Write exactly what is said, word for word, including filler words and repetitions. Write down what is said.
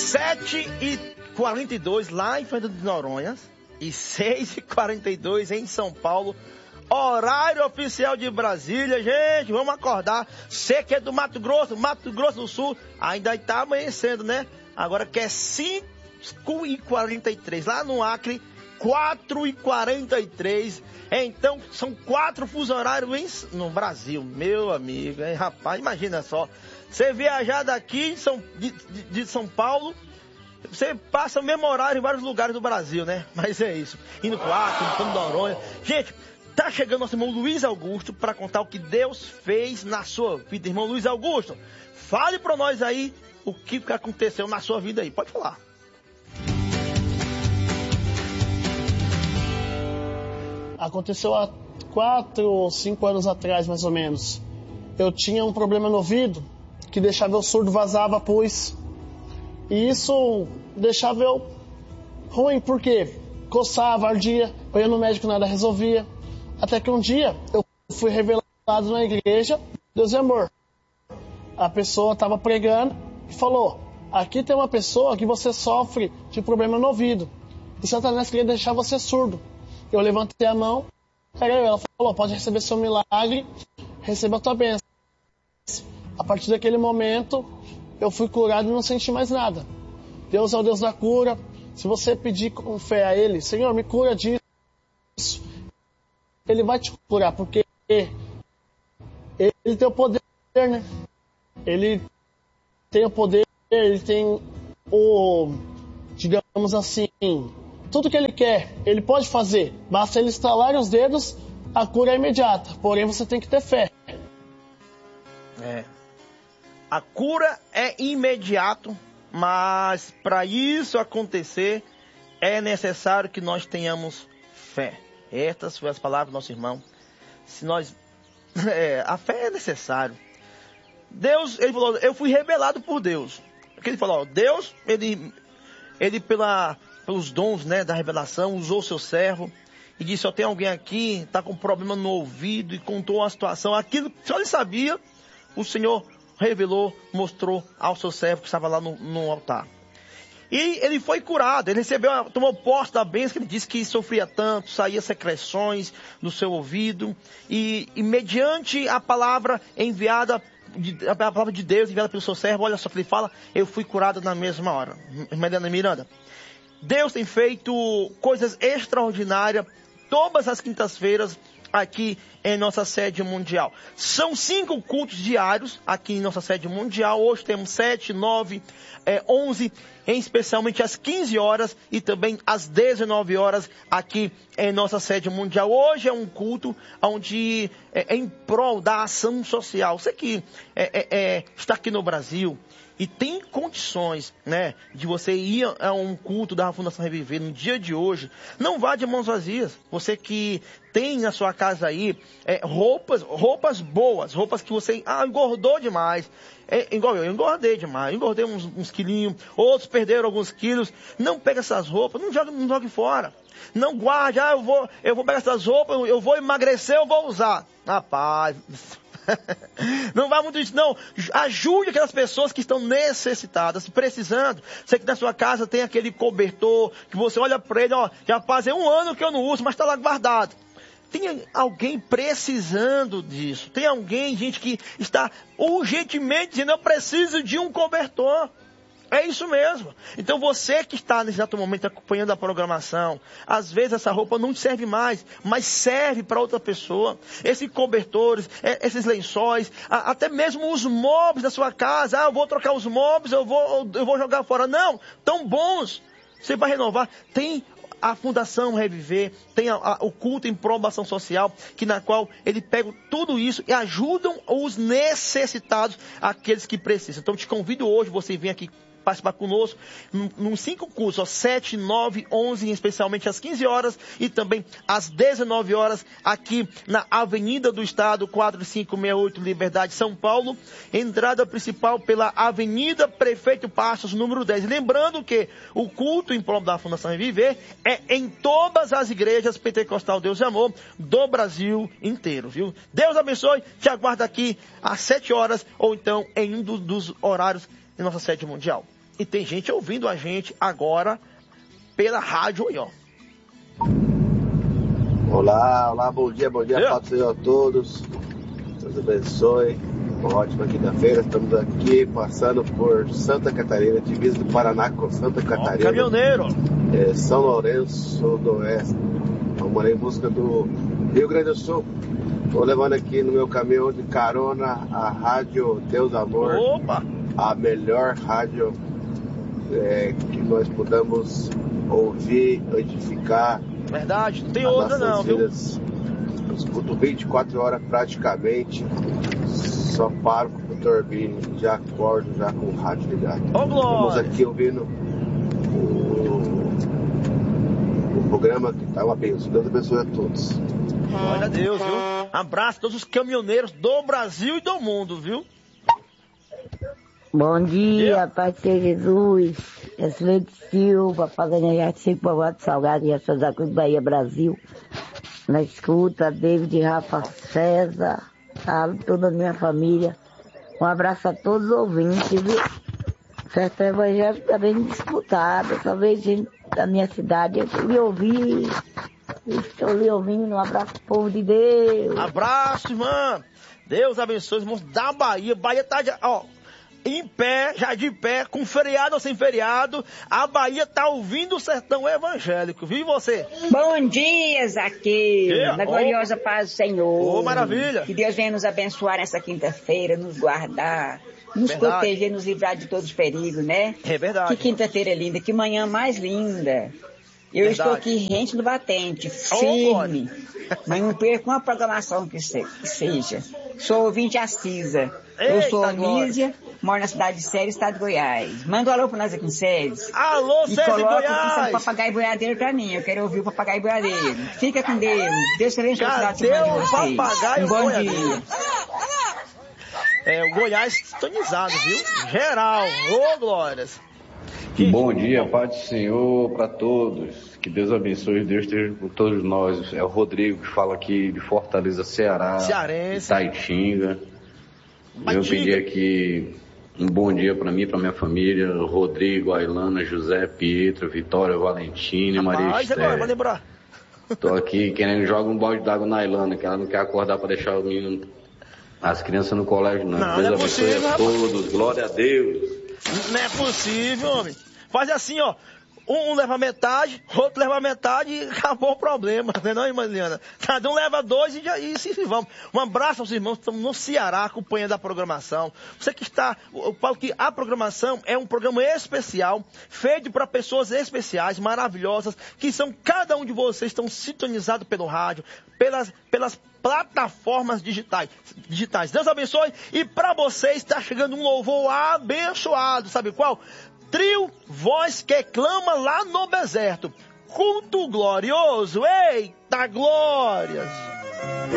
sete e quarenta e dois lá em Fernando de Noronha e seis e quarenta e dois em São Paulo. Horário oficial de Brasília, gente, vamos acordar. Você que é do Mato Grosso, Mato Grosso do Sul, ainda está amanhecendo, né? Agora que é cinco e quarenta e três, lá no Acre, quatro e quarenta e três. Então, são quatro fuso horários no Brasil, meu amigo, hein, rapaz, imagina só. Você viajar daqui São, de, de, de São Paulo, você passa o mesmo horário em vários lugares do Brasil, né? Mas é isso, indo pro Acre, indo pro Noronha. Gente, tá chegando nosso irmão Luiz Augusto para contar o que Deus fez na sua vida. Irmão Luiz Augusto, fale para nós aí o que aconteceu na sua vida aí. Pode falar. Aconteceu há quatro ou cinco anos atrás, mais ou menos. Eu tinha um problema no ouvido que deixava eu surdo, vazava pus. E isso deixava eu ruim, porque coçava, ardia, eu ia no médico, nada resolvia. Até que um dia eu fui revelado na igreja, Deus é amor. A pessoa estava pregando e falou: aqui tem uma pessoa que você sofre de problema no ouvido. E Satanás queria deixar você surdo. Eu levantei a mão, ela falou: pode receber seu milagre, receba a tua bênção. A partir daquele momento, eu fui curado e não senti mais nada. Deus é o Deus da cura. Se você pedir com fé a Ele: Senhor, me cura disso, Ele vai te curar, porque Ele tem o poder, né? Ele tem o poder, Ele tem o, digamos assim, tudo que Ele quer, Ele pode fazer. Basta Ele estalar os dedos, a cura é imediata. Porém, você tem que ter fé. É. A cura é imediato, mas para isso acontecer, é necessário que nós tenhamos fé. Estas foram as palavras do nosso irmão. Se nós, é, a fé é necessário. Deus, ele falou, eu fui revelado por Deus. Porque ele falou, ó, Deus, ele, ele pela, pelos dons, né, da revelação, usou o seu servo e disse: ó, tem alguém aqui, está com problema no ouvido, e contou uma situação. Aquilo que só ele sabia, o Senhor revelou, mostrou ao seu servo que estava lá no, no altar. E ele foi curado, ele recebeu, tomou posse da bênção, que ele disse que sofria tanto, saía secreções do seu ouvido, e, e mediante a palavra enviada, a palavra de Deus enviada pelo seu servo, olha só que ele fala: eu fui curado na mesma hora. Mariana Miranda, Deus tem feito coisas extraordinárias todas as quintas-feiras aqui em nossa sede mundial. São cinco cultos diários aqui em nossa sede mundial. Hoje temos sete, nove, é, onze, em especialmente às quinze horas e também às dezenove horas aqui em nossa sede mundial. Hoje é um culto onde é, é em prol da ação social. Você que é, é, é, está aqui no Brasil e tem condições, né, de você ir a um culto da Fundação Reviver no dia de hoje, não vá de mãos vazias. Você que tem na sua casa aí é, roupas, roupas boas, roupas que você ah, engordou demais. É, igual eu, eu engordei demais, engordei uns, uns quilinhos, outros perderam alguns quilos. Não pega essas roupas, não jogue, não jogue fora. Não guarde, ah, eu vou, eu vou pegar essas roupas, eu vou emagrecer, eu vou usar. Rapaz, não vai muito isso, não. Ajude aquelas pessoas que estão necessitadas, precisando. Você que na sua casa tem aquele cobertor, que você olha para ele, ó, já faz um ano que eu não uso, mas está lá guardado. Tem alguém precisando disso. Tem alguém, gente, que está urgentemente dizendo: eu preciso de um cobertor. É isso mesmo. Então você que está nesse exato momento acompanhando a programação, às vezes essa roupa não te serve mais, mas serve para outra pessoa. Esses cobertores, esses lençóis, até mesmo os móveis da sua casa. Ah, eu vou trocar os móveis, eu vou, eu vou jogar fora. Não, tão bons. Você vai renovar. Tem a Fundação Reviver, tem a, a, o culto em prol da ação social, que na qual ele pega tudo isso e ajudam os necessitados, aqueles que precisam. Então te convido hoje, você vem aqui participar conosco, nos cinco cursos, ó, sete, nove, onze, especialmente às quinze horas e também às dezenove horas, aqui na Avenida do Estado, quatro cinco seis oito, Liberdade, São Paulo, entrada principal pela Avenida Prefeito Passos, número dez. Lembrando que o culto em prol da Fundação Reviver é em todas as igrejas pentecostal Deus e Amor do Brasil inteiro, viu? Deus abençoe, te aguardo aqui às sete horas ou então em um dos horários em nossa sede mundial. E tem gente ouvindo a gente agora pela rádio aí, ó. Olá, olá, bom dia, bom dia, Eu. paz do Senhor a todos. Deus abençoe. Uma ótima quinta-feira. Estamos aqui passando por Santa Catarina, divisa do Paraná com Santa Catarina. Ó, caminhoneiro. É, São Lourenço do Oeste. Vamos em busca do Rio Grande do Sul. Estou levando aqui no meu caminhão de carona a rádio Deus Amor. Opa! A melhor rádio é, que nós podamos ouvir, edificar. Verdade, não tem outra não, viu? Vidas. Eu escuto vinte e quatro horas praticamente, só paro com o turbine, já acordo já com o rádio ligado. Ô, Glória! Estamos aqui ouvindo o, o programa que está uma bênção. Deus abençoe a todos. Glória a Deus, viu? Abraço a todos os caminhoneiros do Brasil e do mundo, viu? Bom dia, Pai de Ser Jesus. É Silvete Silva, Fazenda Jardim, Povoado de Salgado e Ações da Cruz, Bahia, Brasil. Na escuta, David, Rafa, César, tá, toda a minha família. Um abraço a todos os ouvintes, viu? Festa evangélica tá bem disputada, só vejo gente da minha cidade. Eu lhe ouvi, estou lhe ouvindo. Um abraço pro povo de Deus. Abraço, irmã. Deus abençoe os irmãos da Bahia. Bahia tá, de, ó, em pé, já de pé, com feriado ou sem feriado. A Bahia tá ouvindo o sertão evangélico, viu você? Bom dia, Zaqueu. Yeah. Na gloriosa oh. paz do Senhor. Ô, oh, maravilha. Que Deus venha nos abençoar nessa quinta-feira, nos guardar, nos verdade. proteger, nos livrar de todos os perigos, né? É verdade. Que quinta-feira linda, que manhã mais linda. Eu verdade. estou aqui rente no batente, firme. Oh, mas não perco uma programação que, se, que seja. Sou ouvinte assísa. Eita, eu sou Glória. Nízia, moro na cidade de Séries, estado de Goiás. Manda um alô para nós aqui em Séries. Alô, E Séries de coloca Goiás. o papagaio boiadeiro pra mim. Eu quero ouvir o papagaio boiadeiro. Fica com Deus. Deus te abençoe o final de semana de vocês. Papagaio Um bom boiadeiro. dia. É, o Goiás sintonizado, viu? Geral. Ô, glórias. Que Bom dia, Pai do Senhor para todos. Que Deus abençoe, Deus esteja com todos nós. É o Rodrigo que fala aqui de Fortaleza, Ceará. Cearense. Itaitinga. Mas Eu diga. pedi aqui um bom dia para mim, para minha família. Rodrigo, Ailana, José, Pietro, Vitória, Valentina, Maria Mas agora, vai Esther. lembrar. Tô aqui querendo jogar um balde d'água na Ailana, que ela não quer acordar para deixar o menino, as crianças no colégio, não. Não, Deus não é abençoe possível, a todos. Glória a Deus. Não é possível, homem. Faz assim, ó. Um leva metade, outro leva metade e acabou o problema, não é não, irmã Liana? Cada um leva dois e já e se vamos. Um abraço aos irmãos que estão no Ceará acompanhando a programação. Você que está, eu falo que a programação é um programa especial, feito para pessoas especiais, maravilhosas, que são, cada um de vocês estão sintonizados pelo rádio, pelas, pelas plataformas digitais. digitais. Deus abençoe. E para vocês está chegando um louvor abençoado, sabe qual? Trio Voz que Clama lá no deserto. Culto glorioso. Eita glórias!